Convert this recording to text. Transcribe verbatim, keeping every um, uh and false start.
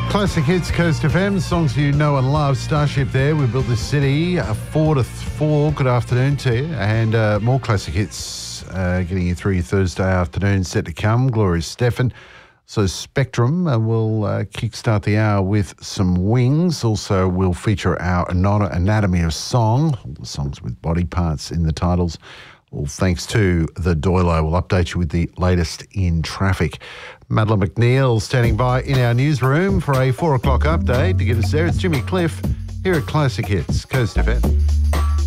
Classic Hits, Coast F M, songs you know and love. Starship there, we built this city, uh, four to four. Good afternoon to you. And uh, more Classic Hits uh, getting you through your Thursday afternoon set to come. Gloria Stefan. So Spectrum uh, will uh, kickstart the hour with some Wings. Also, we'll feature our Anatomy of Song, all the songs with body parts in the titles. All thanks to the Doilo. We'll update you with the latest in traffic. Madeline McNeil standing by in our newsroom for a four o'clock update. To get us there, it's Jimmy Cliff here at Classic Hits, Coast F M.